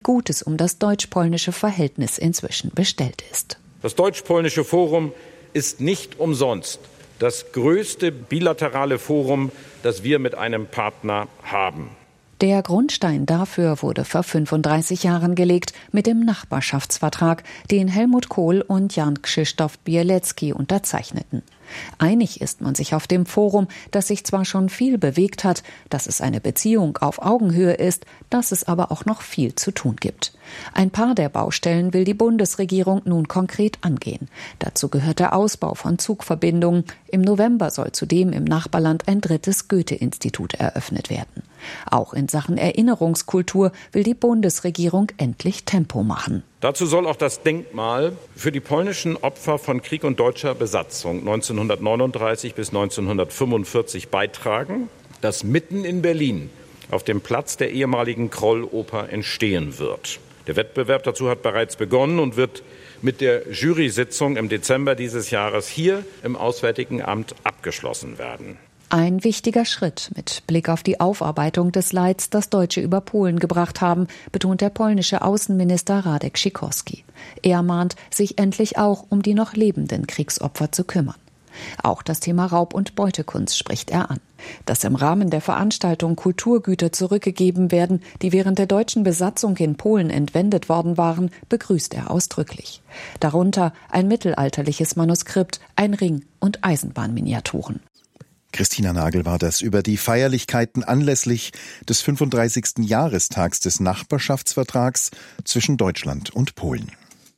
gut es um das deutsch-polnische Verhältnis inzwischen bestellt ist. Das deutsch-polnische Forum ist nicht umsonst das größte bilaterale Forum, das wir mit einem Partner haben. Der Grundstein dafür wurde vor 35 Jahren gelegt mit dem Nachbarschaftsvertrag, den Helmut Kohl und Jan Krzysztof Bielecki unterzeichneten. Einig ist man sich auf dem Forum, dass sich zwar schon viel bewegt hat, dass es eine Beziehung auf Augenhöhe ist, dass es aber auch noch viel zu tun gibt. Ein paar der Baustellen will die Bundesregierung nun konkret angehen. Dazu gehört der Ausbau von Zugverbindungen. Im November soll zudem im Nachbarland ein 3. Goethe-Institut eröffnet werden. Auch in Sachen Erinnerungskultur will die Bundesregierung endlich Tempo machen. Dazu soll auch das Denkmal für die polnischen Opfer von Krieg und deutscher Besatzung 1939 bis 1945 beitragen, das mitten in Berlin auf dem Platz der ehemaligen Kroll-Oper entstehen wird. Der Wettbewerb dazu hat bereits begonnen und wird mit der Jury-Sitzung im Dezember dieses Jahres hier im Auswärtigen Amt abgeschlossen werden. Ein wichtiger Schritt mit Blick auf die Aufarbeitung des Leids, das Deutsche über Polen gebracht haben, betont der polnische Außenminister Radek Sikorski. Er mahnt, sich endlich auch um die noch lebenden Kriegsopfer zu kümmern. Auch das Thema Raub- und Beutekunst spricht er an. Dass im Rahmen der Veranstaltung Kulturgüter zurückgegeben werden, die während der deutschen Besatzung in Polen entwendet worden waren, begrüßt er ausdrücklich. Darunter ein mittelalterliches Manuskript, ein Ring und Eisenbahnminiaturen. Christina Nagel war das über die Feierlichkeiten anlässlich des 35. Jahrestags des Nachbarschaftsvertrags zwischen Deutschland und Polen.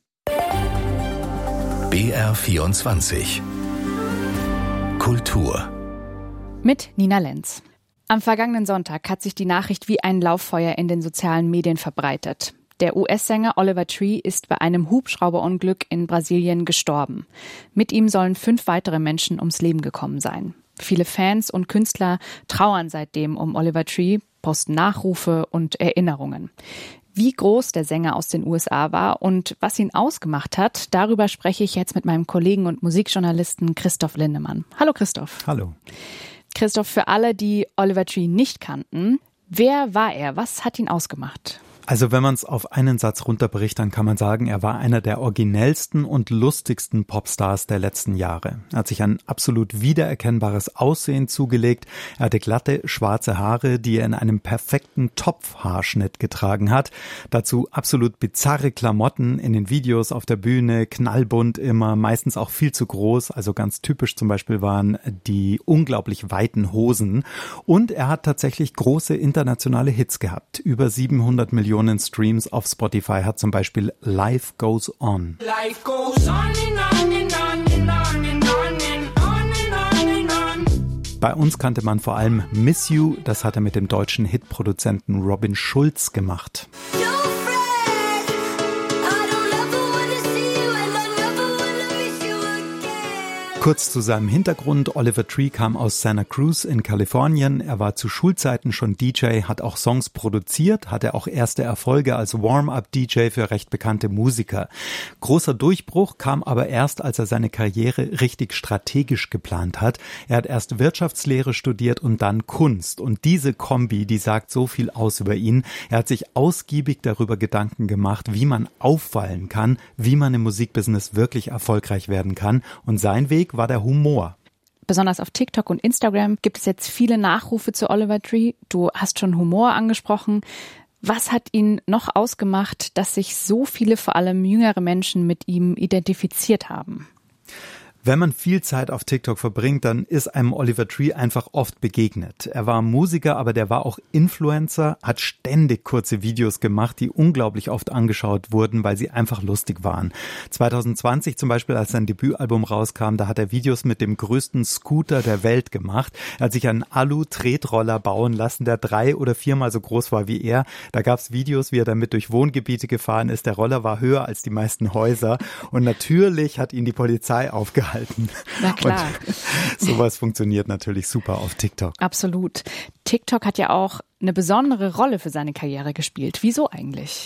BR24 Kultur mit Nina Lenz. Am vergangenen Sonntag hat sich die Nachricht wie ein Lauffeuer in den sozialen Medien verbreitet. Der US-Sänger Oliver Tree ist bei einem Hubschrauberunglück in Brasilien gestorben. Mit ihm sollen 5 weitere Menschen ums Leben gekommen sein. Viele Fans und Künstler trauern seitdem um Oliver Tree, posten Nachrufe und Erinnerungen. Wie groß der Sänger aus den USA war und was ihn ausgemacht hat, darüber spreche ich jetzt mit meinem Kollegen und Musikjournalisten Christoph Lindemann. Hallo Christoph. Hallo. Christoph, für alle, die Oliver Tree nicht kannten, wer war er? Was hat ihn ausgemacht? Also wenn man es auf einen Satz runterbricht, dann kann man sagen, er war einer der originellsten und lustigsten Popstars der letzten Jahre. Er hat sich ein absolut wiedererkennbares Aussehen zugelegt. Er hatte glatte, schwarze Haare, die er in einem perfekten Topfhaarschnitt getragen hat. Dazu absolut bizarre Klamotten in den Videos auf der Bühne, knallbunt immer, meistens auch viel zu groß. Also ganz typisch zum Beispiel waren die unglaublich weiten Hosen. Und er hat tatsächlich große internationale Hits gehabt. Über 700 Millionen Streams auf Spotify hat zum Beispiel Life Goes On. Life goes on and on and on and on and on and on and on and on. Bei uns kannte man vor allem Miss You, das hat er mit dem deutschen Hitproduzenten Robin Schulz gemacht. Kurz zu seinem Hintergrund. Oliver Tree kam aus Santa Cruz in Kalifornien. Er war zu Schulzeiten schon DJ, hat auch Songs produziert, hatte auch erste Erfolge als Warm-up-DJ für recht bekannte Musiker. Großer Durchbruch kam aber erst, als er seine Karriere richtig strategisch geplant hat. Er hat erst Wirtschaftslehre studiert und dann Kunst. Und diese Kombi, die sagt so viel aus über ihn. Er hat sich ausgiebig darüber Gedanken gemacht, wie man auffallen kann, wie man im Musikbusiness wirklich erfolgreich werden kann. Und sein Weg war der Humor. Besonders auf TikTok und Instagram gibt es jetzt viele Nachrufe zu Oliver Tree. Du hast schon Humor angesprochen. Was hat ihn noch ausgemacht, dass sich so viele, vor allem jüngere Menschen mit ihm identifiziert haben? Wenn man viel Zeit auf TikTok verbringt, dann ist einem Oliver Tree einfach oft begegnet. Er war Musiker, aber der war auch Influencer, hat ständig kurze Videos gemacht, die unglaublich oft angeschaut wurden, weil sie einfach lustig waren. 2020 zum Beispiel, als sein Debütalbum rauskam, da hat er Videos mit dem größten Scooter der Welt gemacht. Er hat sich einen Alu-Tretroller bauen lassen, der 3- oder 4-mal so groß war wie er. Da gab es Videos, wie er damit durch Wohngebiete gefahren ist. Der Roller war höher als die meisten Häuser. Und natürlich hat ihn die Polizei aufgehalten. Na klar. Und sowas funktioniert natürlich super auf TikTok. Absolut. TikTok hat ja auch eine besondere Rolle für seine Karriere gespielt. Wieso eigentlich?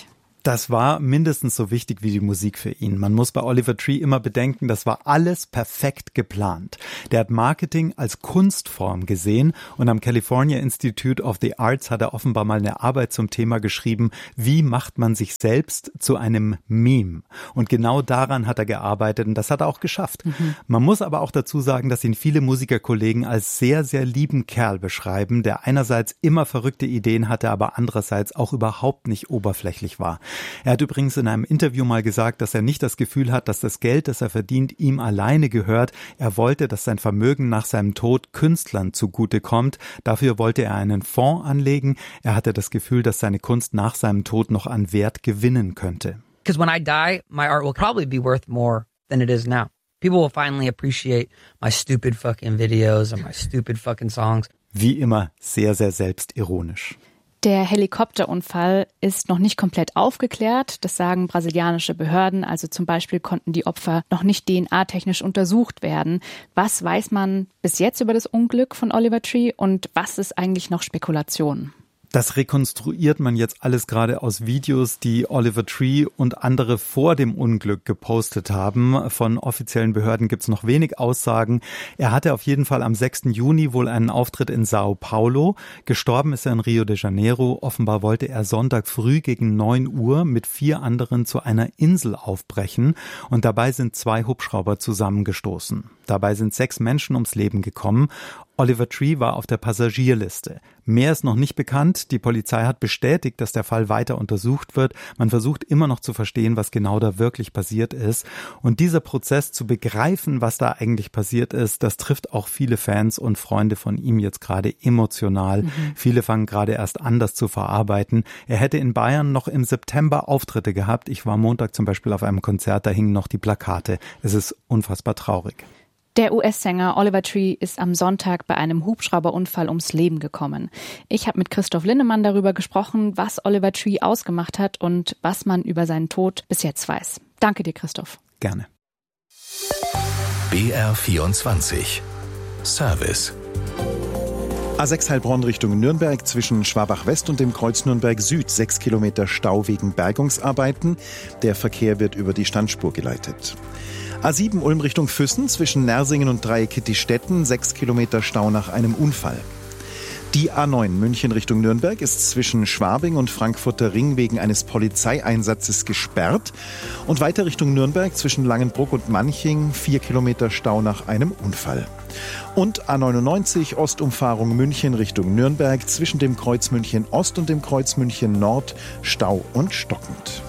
Das war mindestens so wichtig wie die Musik für ihn. Man muss bei Oliver Tree immer bedenken, das war alles perfekt geplant. Der hat Marketing als Kunstform gesehen und am California Institute of the Arts hat er offenbar mal eine Arbeit zum Thema geschrieben, wie macht man sich selbst zu einem Meme? Und genau daran hat er gearbeitet und das hat er auch geschafft. Man muss aber auch dazu sagen, dass ihn viele Musikerkollegen als sehr, sehr lieben Kerl beschreiben, der einerseits immer verrückte Ideen hatte, aber andererseits auch überhaupt nicht oberflächlich war. Er hat übrigens in einem Interview mal gesagt, dass er nicht das Gefühl hat, dass das Geld, das er verdient, ihm alleine gehört. Er wollte, dass sein Vermögen nach seinem Tod Künstlern zugutekommt. Dafür wollte er einen Fonds anlegen. Er hatte das Gefühl, dass seine Kunst nach seinem Tod noch an Wert gewinnen könnte. Because when I die, my art will probably be worth more than it is now. People will finally appreciate my stupid fucking videos and my stupid fucking songs. Wie immer sehr, sehr selbstironisch. Der Helikopterunfall ist noch nicht komplett aufgeklärt. Das sagen brasilianische Behörden. Also zum Beispiel konnten die Opfer noch nicht DNA-technisch untersucht werden. Was weiß man bis jetzt über das Unglück von Oliver Tree und was ist eigentlich noch Spekulation? Das rekonstruiert man jetzt alles gerade aus Videos, die Oliver Tree und andere vor dem Unglück gepostet haben. Von offiziellen Behörden gibt's noch wenig Aussagen. Er hatte auf jeden Fall am 6. Juni wohl einen Auftritt in Sao Paulo. Gestorben ist er in Rio de Janeiro. Offenbar wollte er Sonntag früh gegen 9 Uhr mit 4 anderen zu einer Insel aufbrechen. Und dabei sind 2 Hubschrauber zusammengestoßen. Dabei sind 6 Menschen ums Leben gekommen. Oliver Tree war auf der Passagierliste. Mehr ist noch nicht bekannt. Die Polizei hat bestätigt, dass der Fall weiter untersucht wird. Man versucht immer noch zu verstehen, was genau da wirklich passiert ist. Und dieser Prozess zu begreifen, was da eigentlich passiert ist, das trifft auch viele Fans und Freunde von ihm jetzt gerade emotional. Viele fangen gerade erst an, das zu verarbeiten. Er hätte in Bayern noch im September Auftritte gehabt. Ich war Montag zum Beispiel auf einem Konzert, da hingen noch die Plakate. Es ist unfassbar traurig. Der US-Sänger Oliver Tree ist am Sonntag bei einem Hubschrauberunfall ums Leben gekommen. Ich habe mit Christoph Linnemann darüber gesprochen, was Oliver Tree ausgemacht hat und was man über seinen Tod bis jetzt weiß. Danke dir, Christoph. Gerne. BR24 Service. A6 Heilbronn Richtung Nürnberg zwischen Schwabach-West und dem Kreuz Nürnberg Süd. 6 Kilometer Stau wegen Bergungsarbeiten. Der Verkehr wird über die Standspur geleitet. A7 Ulm Richtung Füssen zwischen Nersingen und Dreieck-Kittistetten. 6 Kilometer Stau nach einem Unfall. Die A9 München Richtung Nürnberg ist zwischen Schwabing und Frankfurter Ring wegen eines Polizeieinsatzes gesperrt. Und weiter Richtung Nürnberg zwischen Langenbruck und Manching 4 Kilometer Stau nach einem Unfall. Und A99 Ostumfahrung München Richtung Nürnberg zwischen dem Kreuz München Ost und dem Kreuz München Nord Stau und stockend.